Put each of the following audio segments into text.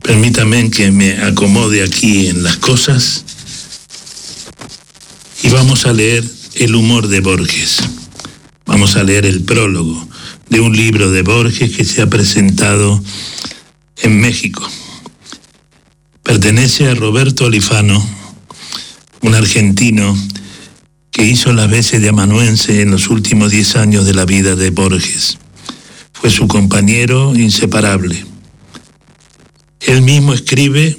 Permítame que me acomode aquí en las cosas y vamos a leer El humor de Borges. Vamos a leer el prólogo de un libro de Borges que se ha presentado en México. Pertenece a Roberto Alifano, un argentino que hizo las veces de amanuense en los últimos 10 años de la vida de Borges. Fue su compañero inseparable. Él mismo escribe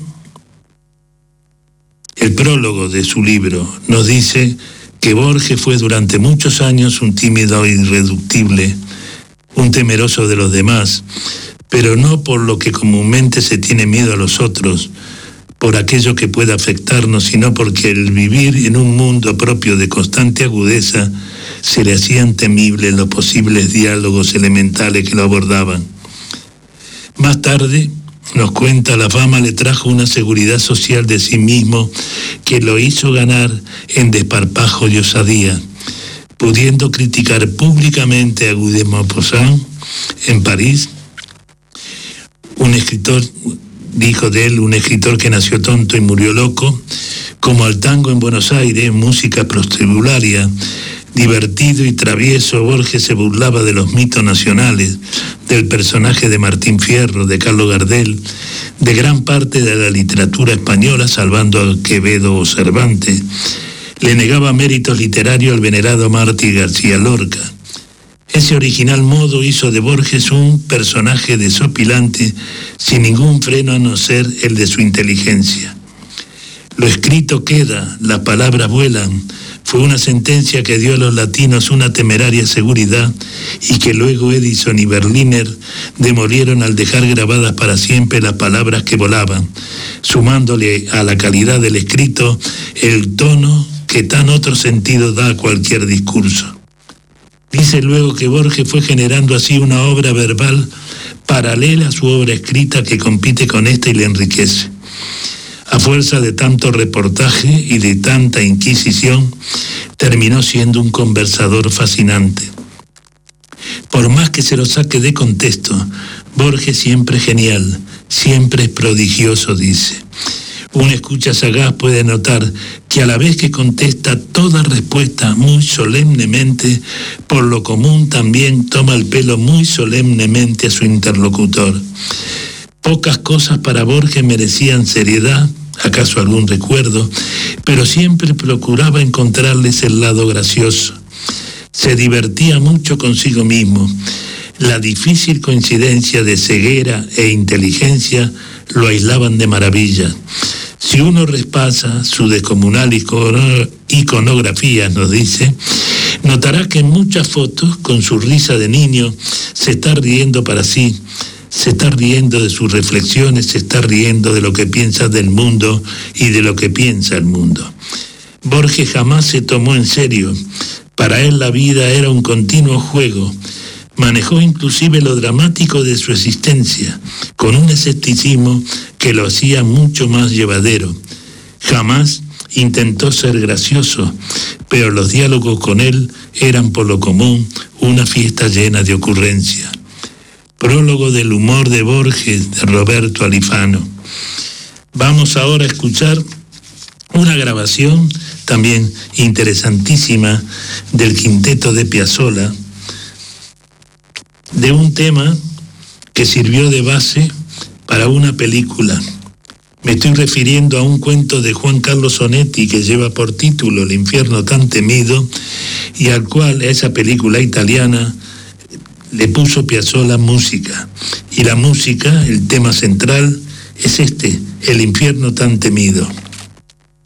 el prólogo de su libro. Nos dice que Borges fue durante muchos años un tímido e irreductible, un temeroso de los demás, pero no por lo que comúnmente se tiene miedo a los otros, por aquello que pueda afectarnos, sino porque el vivir en un mundo propio de constante agudeza se le hacían temibles los posibles diálogos elementales que lo abordaban. Más tarde, nos cuenta, la fama le trajo una seguridad social de sí mismo que lo hizo ganar en desparpajo y osadía, pudiendo criticar públicamente a Guy de Maupassant en París, un escritor, dijo de él, un escritor que nació tonto y murió loco, como al tango en Buenos Aires, música prostibularia. Divertido y travieso, Borges se burlaba de los mitos nacionales, del personaje de Martín Fierro, de Carlos Gardel, de gran parte de la literatura española, salvando a Quevedo o Cervantes. Le negaba méritos literarios al venerado mártir García Lorca. Ese original modo hizo de Borges un personaje desopilante, sin ningún freno a no ser el de su inteligencia. Lo escrito queda, las palabras vuelan, fue una sentencia que dio a los latinos una temeraria seguridad y que luego Edison y Berliner demolieron al dejar grabadas para siempre las palabras que volaban, sumándole a la calidad del escrito el tono que tan otro sentido da a cualquier discurso. Dice luego que Borges fue generando así una obra verbal paralela a su obra escrita que compite con esta y le enriquece. A fuerza de tanto reportaje y de tanta inquisición, terminó siendo un conversador fascinante. Por más que se lo saque de contexto, Borges siempre es genial, siempre es prodigioso, dice. Un escucha sagaz puede notar que a la vez que contesta toda respuesta muy solemnemente, por lo común también toma el pelo muy solemnemente a su interlocutor. Pocas cosas para Borges merecían seriedad, acaso algún recuerdo, pero siempre procuraba encontrarles el lado gracioso. Se divertía mucho consigo mismo. La difícil coincidencia de ceguera e inteligencia lo aislaban de maravilla. Si uno repasa su descomunal iconografía, nos dice, notará que en muchas fotos, con su risa de niño, se está riendo para sí, se está riendo de sus reflexiones, se está riendo de lo que piensa del mundo y de lo que piensa el mundo. Borges jamás se tomó en serio. Para él la vida era un continuo juego. Manejó inclusive lo dramático de su existencia, con un escepticismo que lo hacía mucho más llevadero. Jamás intentó ser gracioso, pero los diálogos con él eran por lo común una fiesta llena de ocurrencias. Prólogo del humor de Borges, de Roberto Alifano. Vamos ahora a escuchar una grabación también interesantísima del quinteto de Piazzolla, de un tema que sirvió de base para una película. Me estoy refiriendo a un cuento de Juan Carlos Sonetti que lleva por título El infierno tan temido, y al cual, a esa película italiana, le puso Piazzolla música. Y la música, el tema central, es este, El infierno tan temido.